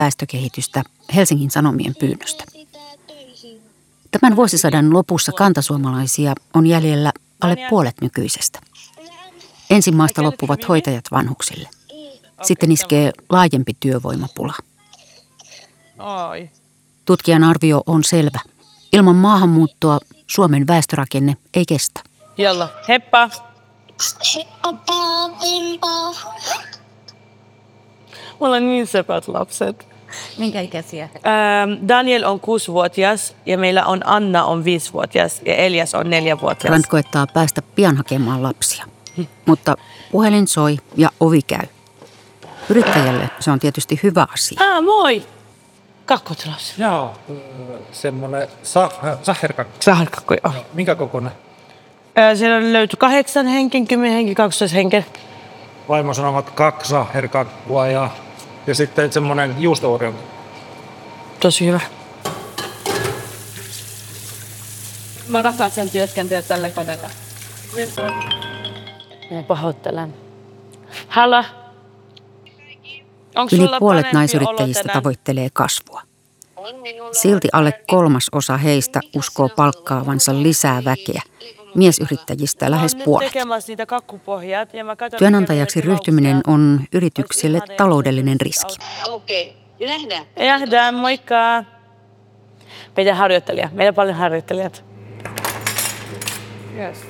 väestökehitystä Helsingin Sanomien pyynnöstä. Tämän vuosisadan lopussa kantasuomalaisia on jäljellä alle puolet nykyisestä. Ensin maasta loppuvat hoitajat vanhuksille. Sitten iskee laajempi työvoimapula. Tutkijan arvio on selvä. Ilman maahanmuuttoa Suomen väestörakenne ei kestä. Jalla, heppa! Mulla on niin sepät lapset. Minkä ikäisiä? Daniel on 6-vuotias ja meillä on Anna on 5-vuotias ja Elias on 4-vuotias. Rand koettaa päästä pian hakemaan lapsia, mutta puhelin soi ja ovi käy. Yrittäjälle se on tietysti hyvä asia. Moi! Kakkotilas. Joo, semmoinen saherkakku. Saharkakku, joo. Minkä kokoinen? Siellä löytyi 8 henken, 10 henken, 12 henken. Vaimo sanovat 2 saherkakkua ja sitten semmoinen juusto-oreo. Tosi hyvä. Mä rakastan työskentelyä tällä koneella. Mä pahoittelen. Halla. Yli puolet naisyrittäjistä tavoittelee kasvua. Silti alle 1/3 heistä uskoo palkkaavansa lisää väkeä. Miesyrittäjistä lähes puolet. Työnantajaksi ryhtyminen on yrityksille taloudellinen riski. Nähdään, moikka. Meillä on paljon harjoittelijat. Yes.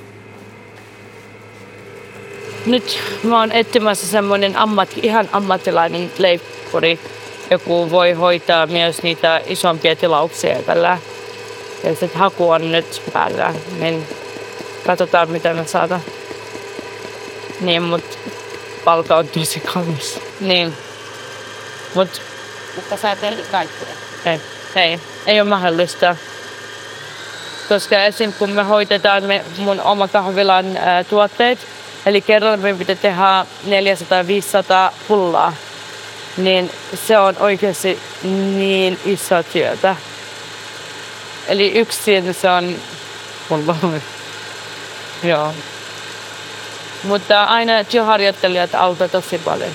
Nyt mä oon etsimässä semmoinen ihan ammattilainen leikkuri. Joku voi hoitaa myös niitä isompia tilauksia tällä. Ja sitten haku on nyt päällä. Niin katsotaan mitä me saadaan. Niin, mut palkka on tosi kallis. Niin. Mutta sä teet kaikkea. Ei ole mahdollista. Koska esim. Kun me hoitetaan mun oma kahvilan tuotteet, eli kerralla me pitää tehdä 400-500 pullaa, niin se on oikeasti niin iso työtä. Eli yksin se on pulla. Joo. Mutta aina työharjoittelijat auttavat tosi paljon.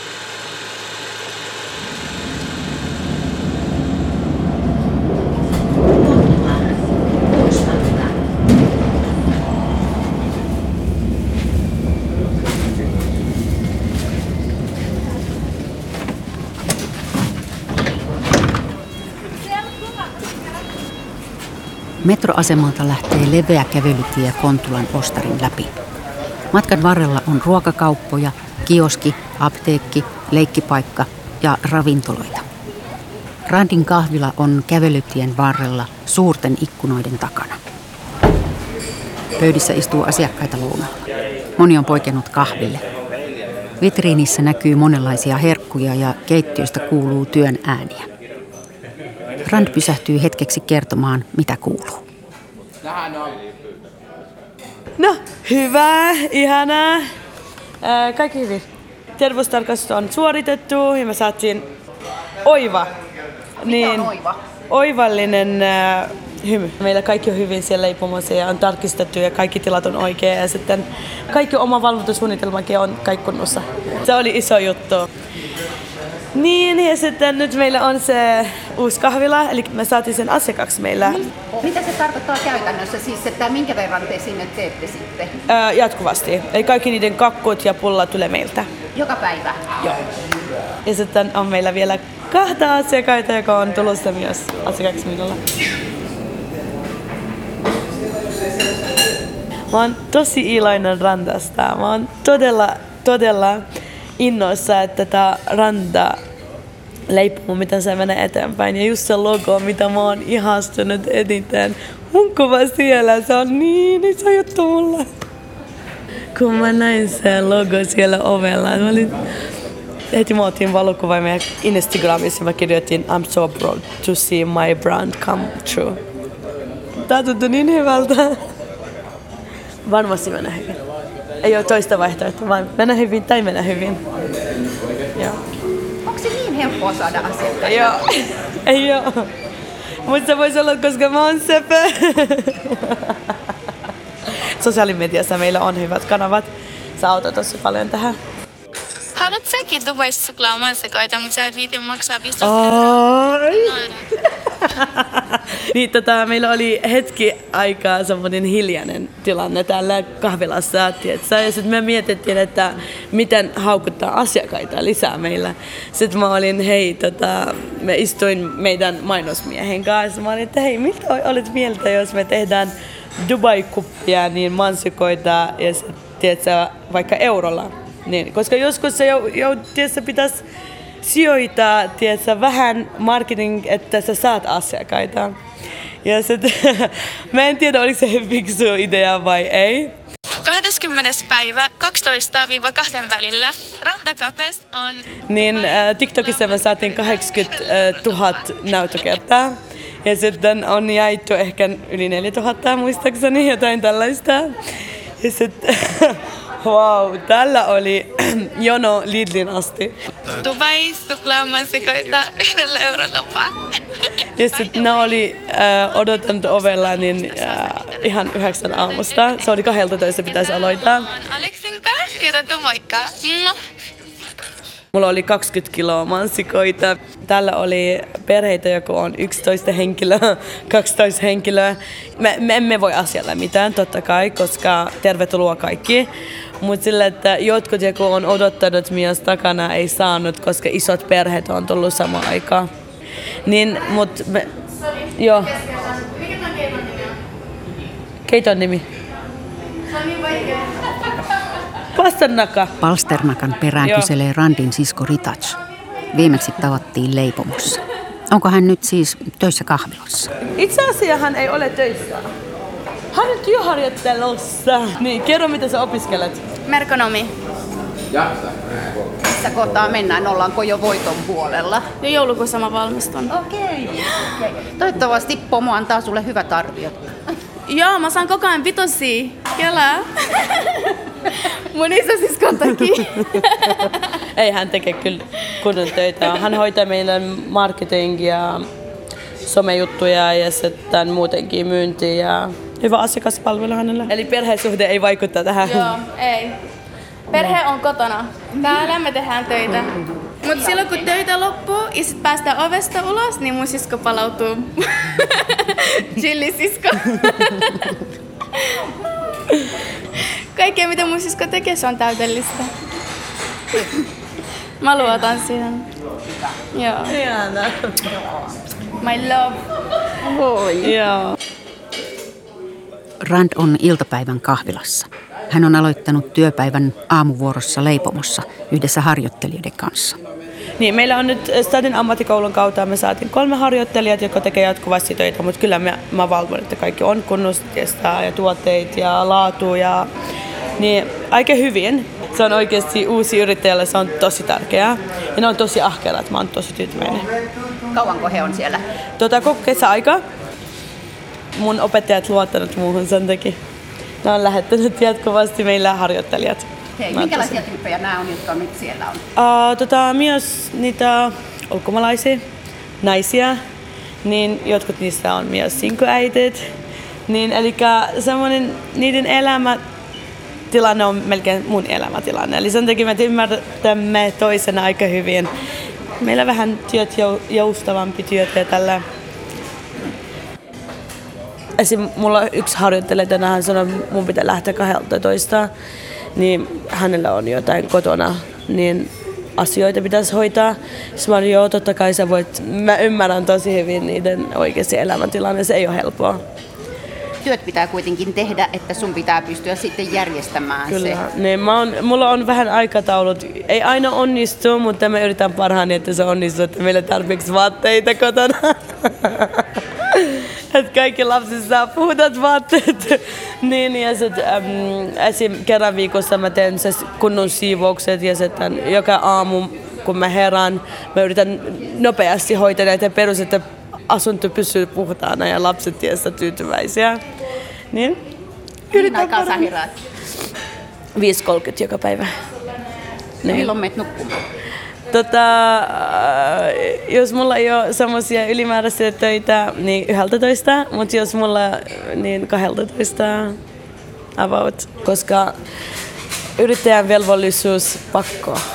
Metroasemalta lähtee leveä kävelytie Kontulan Ostarin läpi. Matkan varrella on ruokakauppoja, kioski, apteekki, leikkipaikka ja ravintoloita. Randin kahvila on kävelytien varrella suurten ikkunoiden takana. Pöydissä istuu asiakkaita lounalla. Moni on poikennut kahville. Vitriinissä näkyy monenlaisia herkkuja ja keittiöstä kuuluu työn ääniä. Rand pysähtyy hetkeksi kertomaan, mitä kuuluu. No, hyvä, ihanaa. Kaikki hyvin. Terveystarkastus on suoritettu ja me saatiin oiva. Mikä on oiva? Oivallinen hymy. Meillä kaikki on hyvin siellä leipomossa ja on tarkistettu ja kaikki tilat on oikein. Ja sitten kaikki oma valvontasuunnitelmakin on kaikkunnossa. Se oli iso juttu. Niin, ja sitten nyt meillä on se uusi kahvila, eli me saatiin sen asiakkaaksi meillä. Mitä se tarkoittaa käytännössä siis, että minkä verran te sinne teette sitten? Jatkuvasti. Eli kaikki niiden kakkut ja pullat tulee meiltä. Joka päivä? Joo. Ja sitten on meillä vielä 2 asiakkaita, joka on tulossa myös asiakkaaksi minulla. Mä oon tosi iloinen Randasta. Mä oon todella innoissa, että tää Randa leipomo, mitä se menee eteenpäin. Ja just se logo, mitä mä oon ihastunut eniten. Mun kuva siellä, se on niin iso juttu mulle. Kun mä näin se logo siellä ovella, heti mä otin valokuva meidän Instagramissa ja mä kirjoitin I'm so proud to see my brand come true. Tää tuntui niin hyvältä. Varmasti menee hyvin. Ei ole toista vaihtoehtoa, vaan mennä hyvin tai mennä hyvin. Joo. Onko se niin helppoa saada asiakkaita? Joo. Ei oo. Mutta se voisi olla, koska mä oon sepä. Sosiaalimediassa meillä on hyvät kanavat. Sä autat tosi paljon tähän. Haluat säkin Dubaissa suklaamansikoita, mutta sä et viitin maksaa 15 Niin, meillä oli hetki aikaa semmoinen hiljainen tilanne täällä kahvilassa, tietsä? Ja sitten me mietittiin, että miten haukuttaa asiakkaita lisää meillä. Sitten mä olin, me istuin meidän mainosmiehen kanssa. Mä olin, että hei, mitä olet mieltä, jos me tehdään Dubai-kuppia, niin mansikoita ja sit, tietsä, vaikka eurolla. Niin, koska joskus se pitäisi sijoittaa, tietsä, vähän marketing, että sä saat asiakkaita. Ja sit, mä en tiedä, oliko se fiksu idea vai ei. 20. päivä 12-2 välillä Randacafes on... Niin TikTokissa me saatiin 80 000 näyttökertaa. Ja sitten on jaettu ehkä yli 4 000 muistaakseni, jotain tällaista. Ja sitten... Wow, tällä oli jono Lidlin asti. Dubai suklaamansikoita 1 eurolla vaan. Ja sitten ne oli odottanut ovella niin, ihan 9 aamusta. Se oli 12 pitäisi aloittaa. Aleksin kanssa, joten moikka. No. Mulla oli 20 kiloa mansikoita. Tällä oli perheitä, joku on 11 henkilöä, 12 henkilöä. Me emme voi asialla mitään, totta kai, koska tervetuloa kaikki. Mutta sillä, että jotkut, joku on odottanut myös takana, ei saanut, koska isot perheet on tullut samaan aikaan. Niin, mut joo. Mikä tämän keiton nimi on? Keiton nimi? Se on niin vaikea. Pasternaka. Palsternakan perään kyselee Randin sisko Ritac. Viimeksi tavattiin leipomossa. Onko hän nyt siis töissä kahvilassa? Itse asiassa hän ei ole töissä. Hän on työharjoittelussa. Niin, kerro mitä sä opiskelet. Merkonomi. Missä kohtaa mennään? Ollaanko jo voiton puolella? Jo joulukuussa mä valmistun. Okei. Toivottavasti pomo antaa sulle hyvät arviot. Joo, mä saan koko ajan vitosia. Kelaa. Mun isosiskon takia. Ei, hän tekee kyllä kunnon töitä. Hän hoitaa meidän marketingia, somejuttuja ja sitten muutenkin myyntiä ja hyvä asiakaspalvelu hänellä. Eli perhesuhde ei vaikuta tähän. Joo, ei. Perhe on kotona. Täällä me tehdään töitä. Mut silloin kun töitä loppuu ja sit päästään ovesta ulos, niin mun sisko palautuu. Chillisisko. Kaikkea mitä mun sisko tekee, se on täydellistä. Mä luotan siihen. Joo. Ihana. My love. Voi. Joo. Rand on iltapäivän kahvilassa. Hän on aloittanut työpäivän aamuvuorossa leipomossa yhdessä harjoittelijoiden kanssa. Niin, meillä on nyt Stadin ammattikoulun kautta, me saatiin 3 harjoittelijat, jotka tekee jatkuvasti töitä, mutta kyllä mä valvon, että kaikki on kunnostusta ja tuotteet ja laatu ja niin aika hyvin. Se on oikeasti uusi yrittäjälle, se on tosi tärkeää ja ne on tosi ahkerat, mä oon tosi tyytyväinen. Kauanko he on siellä? Koko kesäaika. Mun opettajat luottanut muuhun sen takia. Ne on lähettänyt jatkuvasti meillä harjoittelijat. Hei, minkälaisia tyyppejä nämä on, jotka nyt siellä on? Myös niitä ulkomaalaisia naisia, niin jotkut niistä on myös sinkuäitit. Niin, eli semmoinen niiden elämätilanne on melkein mun elämätilanne. Eli sen takia me ymmärrämme toisena aika hyvin. Meillä vähän joustavampi työt ja tällä. Esim. Mulla yksi harjoittelija tänään, hän sanoi, että mun pitää lähteä 12, niin hänellä on jotain kotona, niin asioita pitäisi hoitaa. Sitten mä olin, joo, totta kai sä voit, mä ymmärrän tosi hyvin niiden oikeasti elämäntilanne, se ei ole helppoa. Työt pitää kuitenkin tehdä, että sun pitää pystyä sitten järjestämään Kyllä. se. Niin, mulla on vähän aikataulut. Ei aina onnistu, mutta mä yritän parhaani, että se onnistuu, että meillä on tarpeeksi vaatteita kotona. Että kaikki lapset saa puhtaat vaatteet. Niin, ja sitten esim. Kerran viikossa mä teen kunnon siivoukset ja sitten joka aamu, kun mä herään, mä yritän nopeasti hoitaa näitä perus, että asunto pysyy puhtaana ja lapset tietysti tyytyväisiä. Niin? Mihin aikaan sä heräät? 5.30 joka päivä. Niin. Milloin menet nukkumaan? Jos mulla ei ole semmoisia ylimääräisiä töitä, niin 11, mutta jos mulla niin 12 about, koska yrittäjän velvollisuus pakko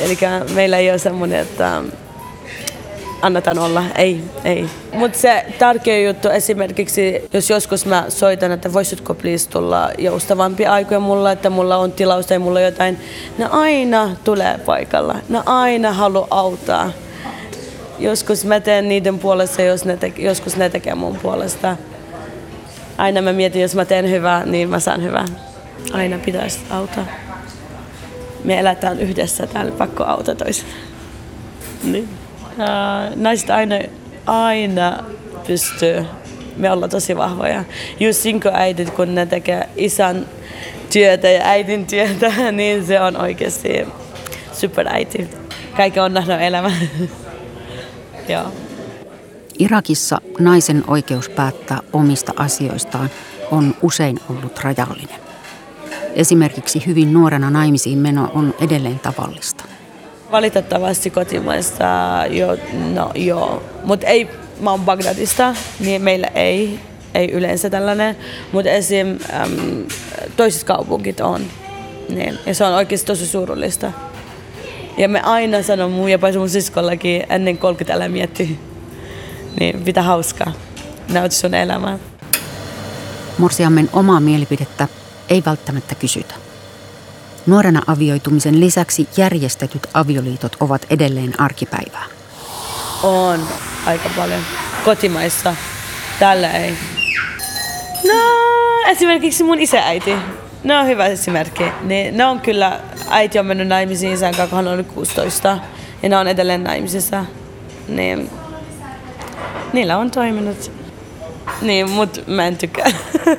Eli meillä ei ole semmoinen, että annetaan olla. Ei. Mutta se tärkeä juttu esimerkiksi, jos joskus mä soitan, että voisitko please tulla joustavampia aikoja mulla, että mulla on tilaus tai mulla on jotain, ne aina tulee paikalla. Ne aina haluaa auttaa. Joskus mä teen niiden puolesta, joskus ne tekee mun puolesta. Aina mä mietin, jos mä teen hyvää, niin mä saan hyvää. Aina pitäisi auttaa. Me eletään yhdessä täällä, pakko auttaa toisena. Niin. Naiset aina pystyy. Me ollaan tosi vahvoja. Just sinkoäidit, kun ne tekee isän työtä ja äidin työtä, niin se on oikeasti superäiti. Kaikki on nähnyt elämä. Joo. Irakissa naisen oikeus päättää omista asioistaan on usein ollut rajallinen. Esimerkiksi hyvin nuorena naimisiin meno on edelleen tavallista. Valitettavasti kotimaista joo. Mutta ei, mä oon Bagdadista, niin meillä ei yleensä tällainen. Mutta esim. Toiset kaupungit on. Niin. Ja se on oikeasti tosi surullista. Ja me aina sanon mun ja mun siskollakin ennen 30 älä mietti. Niin pitää hauskaa. Näytä sun elämää. Morsiammen omaa mielipidettä ei välttämättä kysytä. Nuorena avioitumisen lisäksi järjestetyt avioliitot ovat edelleen arkipäivää. On aika paljon. Kotimaissa. Täällä ei. No, esimerkiksi mun isä-äiti. Ne on hyvä esimerkki. Ne on kyllä, äiti on mennyt naimisiin isän kanssa, kun hän oli 16. Ja ne on edelleen naimisissa. Niin, niillä on toiminut. Niin, mut mä en tykkää.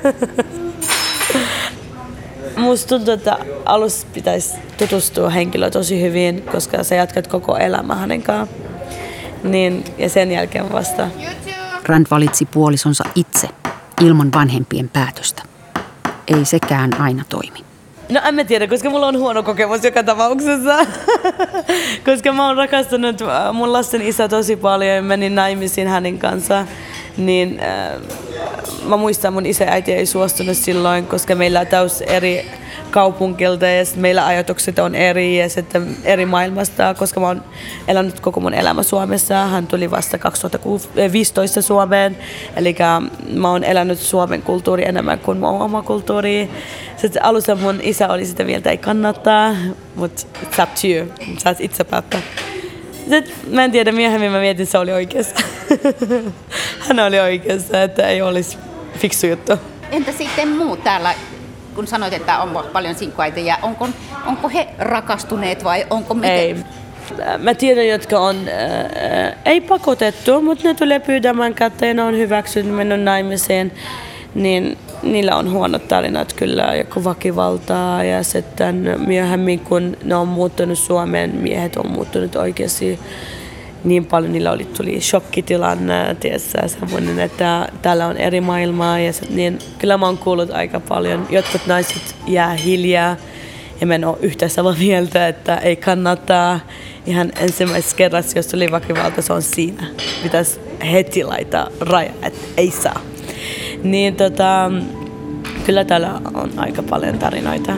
Musta tuntuu, että alussa pitäisi tutustua henkilöön tosi hyvin, koska sä jatkat koko elämä hänen kanssaan. Niin, ja sen jälkeen vasta. Rand valitsi puolisonsa itse, ilman vanhempien päätöstä. Ei sekään aina toimi. No en mä tiedä, koska mulla on huono kokemus joka tapauksessa. Koska mä oon rakastanut mun lasten isä tosi paljon ja menin naimisiin hänen kanssa. Niin mä muistan, mun isä ja äiti ei suostunut silloin, koska meillä on täys eri kaupunkilta ja meillä ajatukset on eri ja sitten eri maailmasta, koska mä oon elänyt koko mun elämä Suomessa. Hän tuli vasta 2015 Suomeen, eli mä oon elänyt Suomen kulttuuri enemmän kuin mun oma kulttuuri. Sitten alussa mun isä oli sitä mieltä, ei kannattaa, mutta it's up to you, saat itse päättää. Sitten mä en tiedä, myöhemmin mä mietin, että se oli oikeassa. Hän oli oikeassa, että ei olisi fiksu juttu. Entä sitten muut täällä, kun sanoit, että on paljon sinkkuäitejä, onko he rakastuneet vai onko miten? Ei. Mä tiedän, jotka on, ei pakotettu, mutta ne tulee pyytämään kättä ja ne on hyväksynyt mennyt naimisiin. Niin niillä on huonot tarinat kyllä, joku väkivaltaa ja sitten myöhemmin kun ne on muuttunut Suomeen, miehet on muuttunut oikeasti niin paljon, niillä tuli shokkitilanne, semmoinen, että täällä on eri maailmaa ja niin kyllä mä oon kuullut aika paljon. Jotkut naiset jää hiljaa ja mä en ole yhtä samaa mieltä, että ei kannattaa. Ihan ensimmäisessä kerrassa, jos tuli väkivalta, se on siinä. Pitäisi heti laittaa raja, että ei saa. Niin kyllä täällä on aika paljon tarinoita.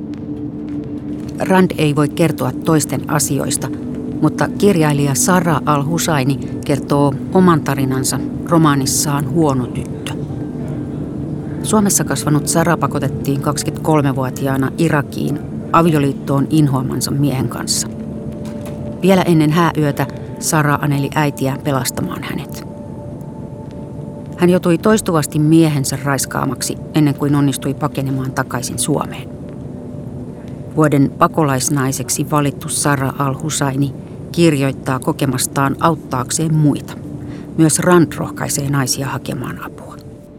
Rand ei voi kertoa toisten asioista, mutta kirjailija Sara al-Hussaini kertoo oman tarinansa romaanissaan Huono tyttö. Suomessa kasvanut Sara pakotettiin 23-vuotiaana Irakiin avioliittoon inhoamansa miehen kanssa. Vielä ennen hääyötä Sara aneli äitiään pelastamaan hänet. Hän joutui toistuvasti miehensä raiskaamaksi ennen kuin onnistui pakenemaan takaisin Suomeen. Vuoden pakolaisnaiseksi valittu Sara al-Hussaini kirjoittaa kokemastaan auttaakseen muita. Myös Rand rohkaisee naisia hakemaan apua.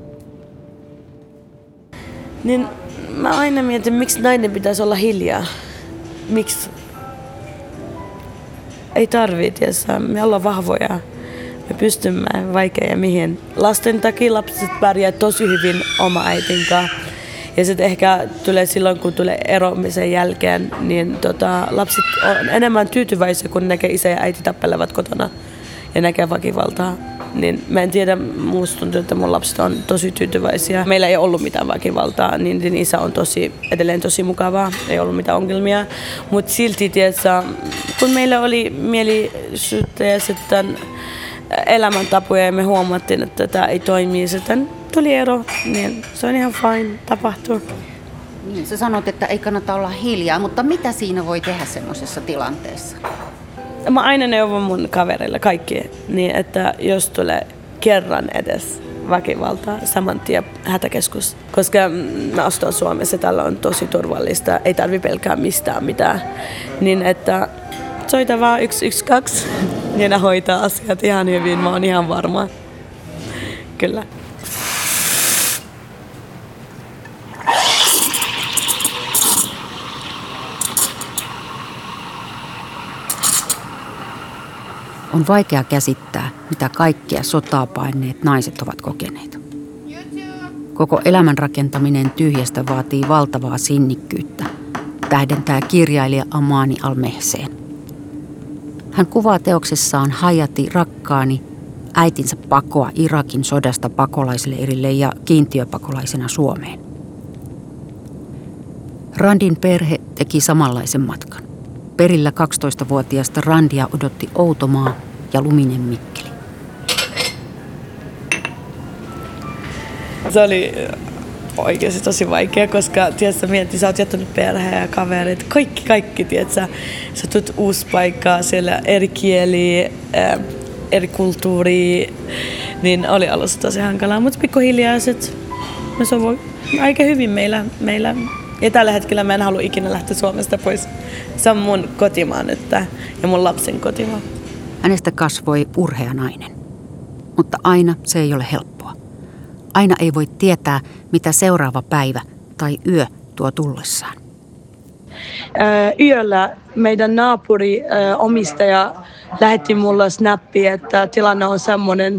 Niin mä aina mietin, miksi nainen pitäisi olla hiljaa. Miksi? Ei tarvitse, me ollaan vahvoja. Me pystymme vaikea ja mihin. Lasten takia lapset pärjää tosi hyvin oma äitin kanssa. Ja sitten ehkä tulee silloin, kun tulee eromisen jälkeen, niin lapset on enemmän tyytyväisiä, kun näkee isä ja äiti tappelevat kotona. ja näkee väkivaltaa. Niin mä en tiedä, musta tuntuu, että mun lapset on tosi tyytyväisiä. Meillä ei ollut mitään väkivaltaa, niin isä on edelleen tosi mukavaa, ei ollut mitään ongelmia. Mutta silti, tiedätkö, kun meillä oli mielisyyttä ja sitten elämäntapoja ja me huomattiin, että tämä ei toimi, sitten tuli ero, niin se on ihan fine, tapahtuu. Niin, sä sanot, että ei kannata olla hiljaa, mutta mitä siinä voi tehdä semmoisessa tilanteessa? Mä aina neuvon mun kavereille kaikki, niin että jos tulee kerran edes väkivaltaa, saman tien hätäkeskus. Koska mä astan Suomessa, täällä on tosi turvallista, ei tarvi pelkää mistään mitään. Niin että soita vaan 112 ja ne hoitaa asiat ihan hyvin, mä oon ihan varma. Kyllä. On vaikea käsittää, mitä kaikkea sotaa paineet naiset ovat kokeneet. Koko elämän rakentaminen tyhjästä vaatii valtavaa sinnikkyyttä, tähdentää kirjailija Amani Al-Mehseen. Hän kuvaa teoksessaan Hayati rakkaani äitinsä pakoa Irakin sodasta pakolaisleirille ja kiintiöpakolaisena Suomeen. Randin perhe teki samanlaisen matkan. Perillä 12-vuotiaasta Randia odotti Outomaa ja luminen Mikkeli. Se oli oikeasti tosi vaikea, koska tiedätkö, mietit, sä oot jättänyt perheen ja kaverit, kaikki, tiedätkö, sä tulet uusi paikka, siellä eri kieli, eri kulttuuri, niin oli alussa tosi hankalaa, mutta pikkuhiljaa me sovui aika hyvin meillä. Ja tällä hetkellä mä en halua ikinä lähteä Suomesta pois. Se on mun kotimaa nyt ja mun lapsen kotimaa. Hänestä kasvoi urhea nainen. Mutta aina se ei ole helppoa. Aina ei voi tietää, mitä seuraava päivä tai yö tuo tullessaan. Yöllä meidän omistaja lähetti mulle snappi, että tilanne on semmoinen.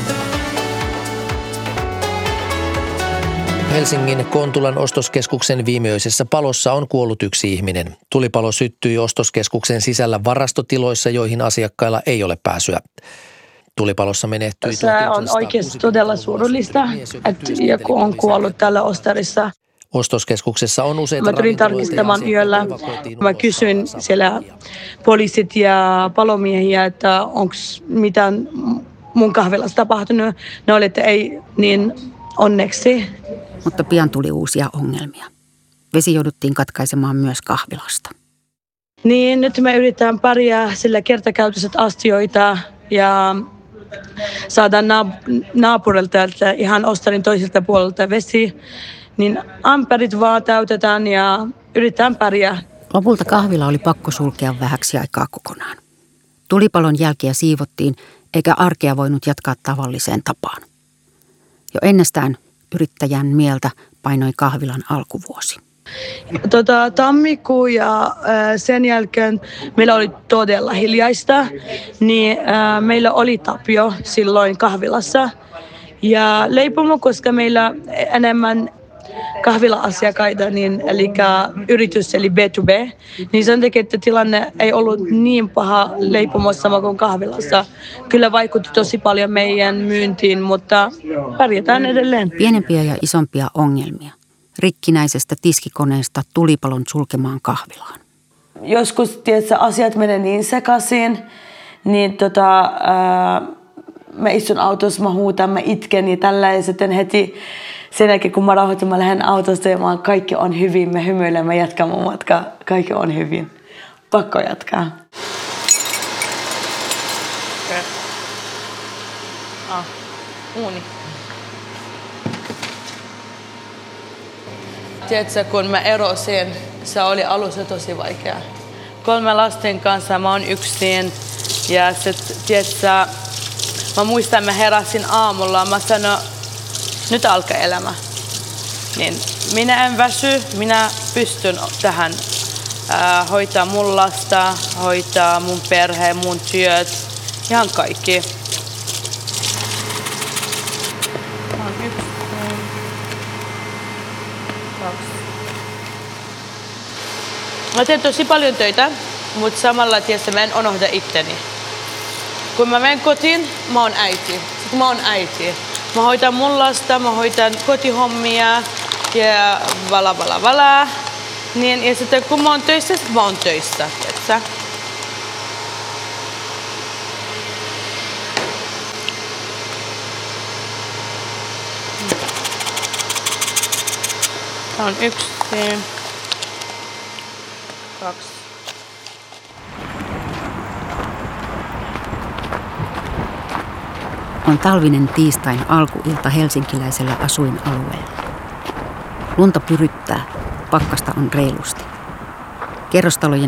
Helsingin Kontulan ostoskeskuksen viimeisessä palossa on kuollut yksi ihminen. Tulipalo syttyi ostoskeskuksen sisällä varastotiloissa, joihin asiakkailla ei ole pääsyä. Tulipalossa menehtyi. Se on oikeasti todella surullista, että joku on kuollut tällä ostarissa. Ostoskeskuksessa on useita Mä tulin tarkistamaan yöllä. Mä kysyin siellä poliisit ja palomiehiä, että onko mitään mun kahvilassa tapahtunut. Ne oli, että ei, niin onneksi. Mutta pian tuli uusia ongelmia. Vesi jouduttiin katkaisemaan myös kahvilasta. Niin, nyt me yritetään pärjää sillä kertakäytöiset astioita ja saadaan naapurilta ihan ostarin toiselta puolelta vesi. Niin amperit vaan täytetään ja yritetään pärjää. Lopulta kahvila oli pakko sulkea vähäksi aikaa kokonaan. Tulipalon jälkiä siivottiin, eikä arkea voinut jatkaa tavalliseen tapaan. Jo ennestään yrittäjän mieltä painoi kahvilan alkuvuosi. Tammikuu ja sen jälkeen meillä oli todella hiljaista, niin meillä oli Tapio silloin kahvilassa. Ja leipomo, koska meillä enemmän kahvila-asiakkaita, niin, eli yritys eli B2B, niin sen takia, että tilanne ei ollut niin paha leipomossa sama kuin kahvilassa. Kyllä vaikutti tosi paljon meidän myyntiin, mutta pärjätään edelleen. Pienempiä ja isompia ongelmia. Rikkinäisestä tiskikoneesta tulipalon sulkemaan kahvilaan. Joskus tiedätkö, asiat menee niin sekaisin, niin mä istun autossa, mä huutan, mä itken ja tällä ja sitten heti sen jälkeen kun mä rauhoitun, mä lähden autosta ja kaikki on hyvin, me hymyilen, mä jatkan mun matkaa, kaikki on hyvin. Pakko jatkaa. Uuni. Tiedätkö, kun mä erosin, se oli alussa tosi vaikea. 3 lasten kanssa mä oon yksin ja sit, tiedätkö, mä muistan, mä heräsin aamulla, mä sanoin, nyt alkaa elämä. Niin minä en väsy, minä pystyn tähän hoitaa mun lasta, hoitaa mun perhe, mun työt, ihan kaikki. Mä teen tosi paljon töitä, mutta samalla tietysti mä en unohda itteni. kun mä menen kotiin, mä oon äiti. Sitten mä oon äiti. Mä hoitan mun lasta, mä hoitan kotihommia ja vala. Niin, ja sitten kun mä oon töissä, sit mä oon töissä. Etsä? Tää on 1, 2. On talvinen tiistain alkuilta helsinkiläisellä asuinalueella. Lunta pyryttää, pakkasta on reilusti. Kerrostalojen